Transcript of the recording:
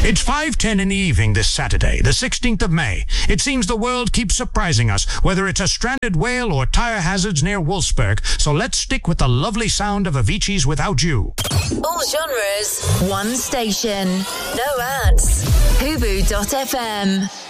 It's 5:10 in the evening this Saturday, the 16th of May. It seems the world keeps surprising us, whether it's a stranded whale or tire hazards near Wolfsburg. So let's stick with the lovely sound of Avicii's Without You. All genres, one station, no ads. Hubu.fm.